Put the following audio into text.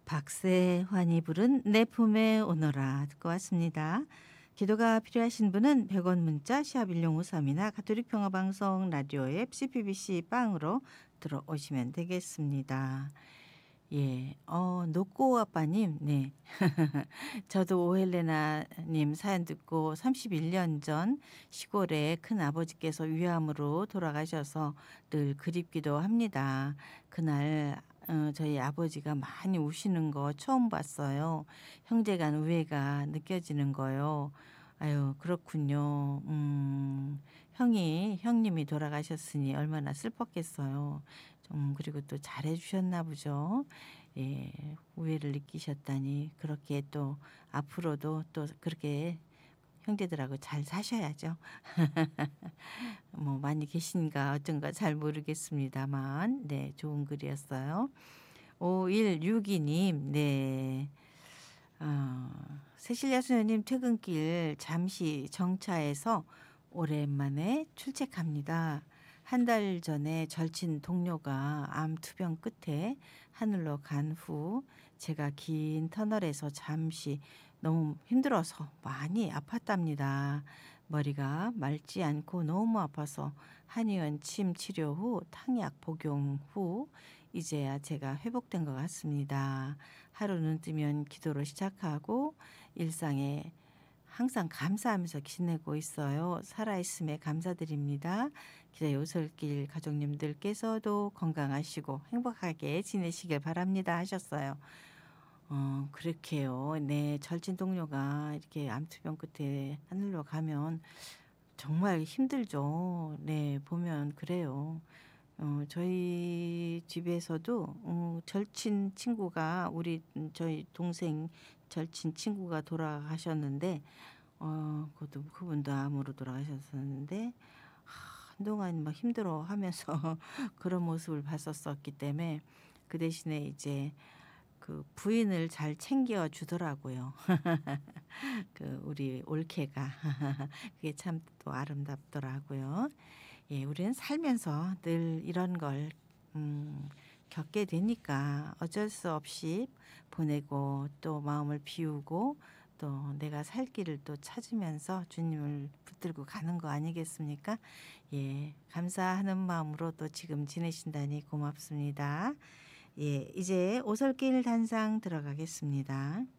박세환이 부른 내 품에 오너라 듣고 왔습니다. 기도가 필요하신 분은 100원 문자 샵 1053이나 가톨릭 평화방송 라디오 앱 CPBC 빵으로 들어오시면 되겠습니다. 예, 노꼬 아빠님, 네. 저도 오헬레나님 사연 듣고 31년 전 시골에 큰 아버지께서 위암으로 돌아가셔서 늘 그립기도 합니다. 그날 저희 아버지가 많이 우시는 거 처음 봤어요. 형제 간 우애가 느껴지는 거요. 아유, 그렇군요. 형님이 돌아가셨으니 얼마나 슬펐겠어요. 좀 그리고 또 잘해 주셨나 보죠. 예, 우애를 느끼셨다니 그렇게 또 앞으로도 또 그렇게 형제들하고 잘 사셔야죠. 뭐 많이 계신가 어쩐가 잘 모르겠습니다만 네, 좋은 글이었어요. 5162님, 네. 세실야 수녀님 퇴근길 잠시 정차해서 오랜만에 출첵합니다. 한 달 전에 절친 동료가 암 투병 끝에 하늘로 간 후 제가 긴 터널에서 잠시 너무 힘들어서 많이 아팠답니다. 머리가 맑지 않고 너무 아파서 한의원 침 치료 후 탕약 복용 후 이제야 제가 회복된 것 같습니다. 하루는 뜨면 기도로 시작하고 일상에 항상 감사하면서 지내고 있어요. 살아있음에 감사드립니다. 기도의 오솔길 가족님들께서도 건강하시고 행복하게 지내시길 바랍니다 하셨어요. 그렇게요. 네, 절친 동료가 이렇게 암투병 끝에 하늘로 가면 정말 힘들죠. 네, 보면 그래요. 저희 집에서도 절친 친구가 저희 동생 절친 친구가 돌아가셨는데 그것도 그분도 암으로 돌아가셨었는데 한동안 막 힘들어하면서 그런 모습을 봤었었기 때문에 그 대신에 이제 그 부인을 잘 챙겨 주더라고요. 그 우리 올케가 그게 참 또 아름답더라고요. 예, 우리는 살면서 늘 이런 걸 겪게 되니까 어쩔 수 없이 보내고 또 마음을 비우고 또 내가 살 길을 또 찾으면서 주님을 붙들고 가는 거 아니겠습니까? 예, 감사하는 마음으로 또 지금 지내신다니 고맙습니다. 예, 이제 오솔길 단상 들어가겠습니다.